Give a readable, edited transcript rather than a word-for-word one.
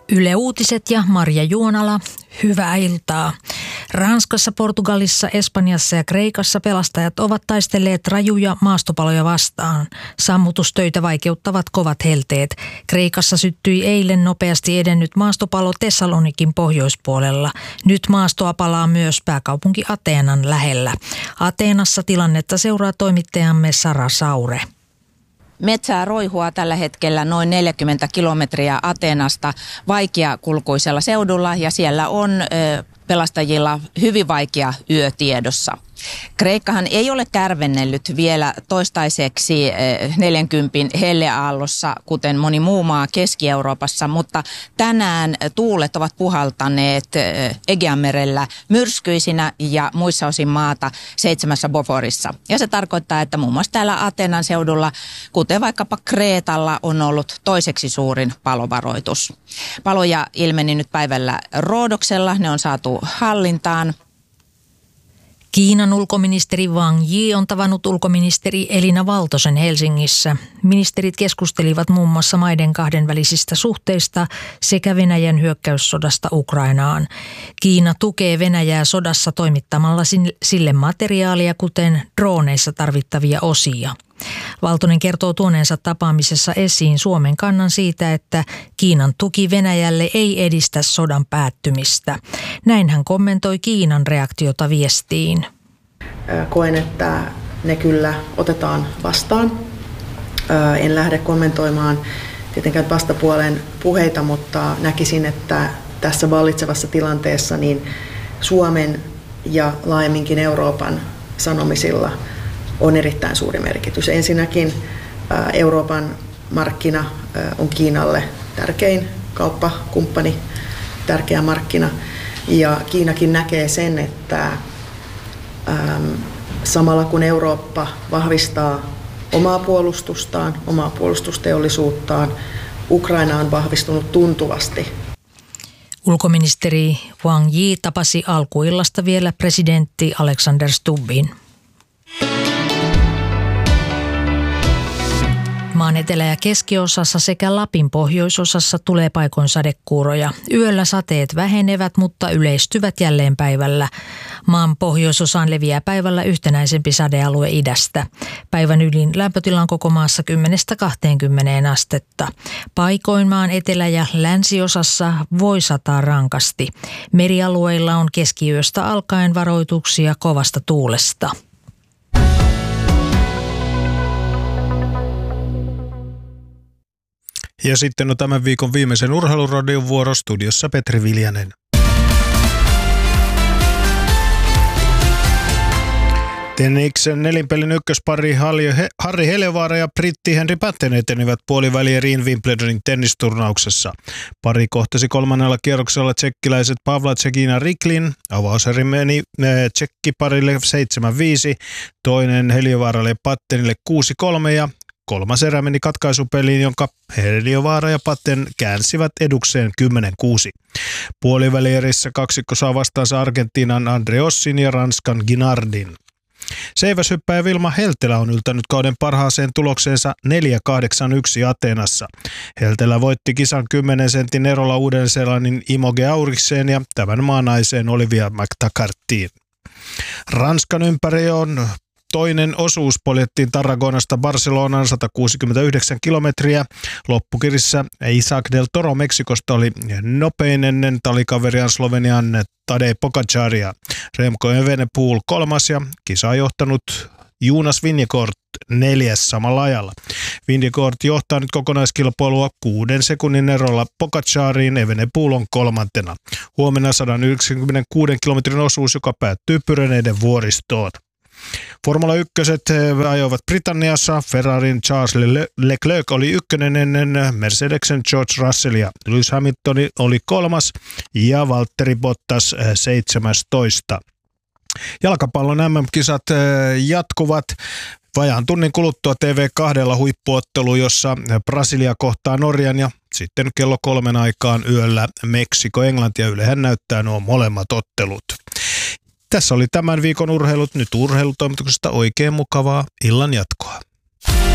Yle Uutiset ja Marja Juonala, hyvää iltaa. Ranskassa, Portugalissa, Espanjassa ja Kreikassa pelastajat ovat taistelleet rajuja maastopaloja vastaan. Sammutustöitä vaikeuttavat kovat helteet. Kreikassa syttyi eilen nopeasti edennyt maastopalo Thessalonikin pohjoispuolella. Nyt maastoa palaa myös pääkaupunki Ateenan lähellä. Ateenassa tilannetta seuraa toimittajamme Sara Saure. Metsää roihua tällä hetkellä noin 40 kilometriä Ateenasta vaikeakulkuisella seudulla ja siellä on pelastajilla hyvin vaikea yö tiedossa. Kreikkahan ei ole kärvennellyt vielä toistaiseksi 40 helleaallossa, kuten moni muu maa Keski-Euroopassa, mutta tänään tuulet ovat puhaltaneet Egeanmerellä myrskyisinä ja muissa osin maata 7 Boforissa. Ja se tarkoittaa, että muun muassa täällä Ateenan seudulla, kuten vaikkapa Kreetalla, on ollut toiseksi suurin palovaroitus. Paloja ilmeni nyt päivällä Roodoksella, ne on saatu hallintaan. Kiinan ulkoministeri Wang Yi on tavannut ulkoministeri Elina Valtosen Helsingissä. Ministerit keskustelivat muun muassa maiden kahdenvälisistä suhteista sekä Venäjän hyökkäyssodasta Ukrainaan. Kiina tukee Venäjää sodassa toimittamalla sille materiaalia, kuten drooneissa tarvittavia osia. Valtonen kertoo tuoneensa tapaamisessa esiin Suomen kannan siitä, että Kiinan tuki Venäjälle ei edistä sodan päättymistä. Näin hän kommentoi Kiinan reaktiota viestiin. Koen, että ne kyllä otetaan vastaan. En lähde kommentoimaan tietenkään vastapuolen puheita, mutta näkisin, että tässä vallitsevassa tilanteessa niin Suomen ja laajemminkin Euroopan sanomisilla on erittäin suuri merkitys. Ensinnäkin Euroopan markkina on Kiinalle tärkein kauppakumppani, tärkeä markkina. Ja Kiinakin näkee sen, että samalla kun Eurooppa vahvistaa omaa puolustustaan, omaa puolustusteollisuuttaan, Ukraina on vahvistunut tuntuvasti. Ulkoministeri Wang Yi tapasi alkuillasta vielä presidentti Alexander Stubbin. Maan etelä- ja keskiosassa sekä Lapin pohjoisosassa tulee paikoin sadekuuroja. Yöllä sateet vähenevät, mutta yleistyvät jälleen päivällä. Maan pohjoisosaan leviää päivällä yhtenäisempi sadealue idästä. Päivän ylin lämpötila on koko maassa 10–20 astetta. Paikoin maan etelä- ja länsiosassa voi sataa rankasti. Merialueilla on keskiyöstä alkaen varoituksia kovasta tuulesta. Ja sitten on tämän viikon viimeisen urheiluradion vuoro, studiossa Petri Viljanen. Tenniksen nelinpelin ykköspari Harri Heliövaara ja britti Henri Patten etenivät puolivälieriin Wimbledonin tennisturnauksessa. Pari kohtasi kolmannella kierroksella tsekkiläiset Pavla Tsekin ja Riklin. Avauseri meni tsekkiparille 7-5, toinen Heliövaaralle ja Pattenille 6-3 ja kolmas erä meni katkaisupeliin, jonka Heliövaara ja Patten käänsivät edukseen 10-6. Puolivälierissä kaksikko saa vastaansa Argentiinan Andreossin ja Ranskan Guinardin. Seiväshyppäjä Vilma Heltelä on yltänyt kauden parhaaseen tulokseensa 4.81 Ateenassa. Heltelä voitti kisan 10 sentin erolla Uuden-Seelannin Imoge Aurikseen ja tämän maanaiseen Olivia McTaggartiin. Ranskan ympäri on toinen osuus poljettiin Tarragonasta Barcelonaan 169 kilometriä. Loppukirissä Isaac del Toro Meksikosta oli nopein ennen talikaveriaan Slovenian Tadej Pogačaria. Remco Evenepoel kolmas ja kisaa johtanut Jonas Vingegaard 4. samalla ajalla. Vingegaard johtaa nyt kokonaiskilpailua 6 sekunnin erolla Pogačariin, Evenepoel on kolmantena. Huomenna 196 kilometrin osuus, joka päättyy Pyreneiden vuoristoon. Formula 1 ajoivat Britanniassa. Ferrarin Charles Leclerc oli ykkönen ennen Mercedesen George Russellia. Lewis Hamilton oli kolmas ja Valtteri Bottas 17. Jalkapallon MM-kisat jatkuvat. Vajaan tunnin kuluttua TV2 huippuottelu, jossa Brasilia kohtaa Norjan ja sitten kello 3 aikaan yöllä Meksiko-Englanti ja Ylehän näyttää nuo molemmat ottelut. Tässä oli tämän viikon urheilut. Nyt urheilutoimituksesta oikein mukavaa illan jatkoa.